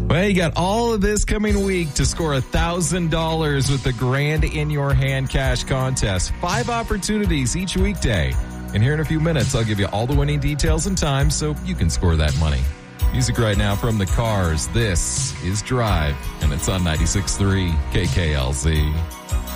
Well, you got all of this coming week to score $1,000 with the Grand in Your Hand Cash Contest. 5 opportunities each weekday. And here in a few minutes, I'll give you all the winning details and times so you can score that money. Music right now from the Cars. This is Drive, and it's on 96.3 KKLZ.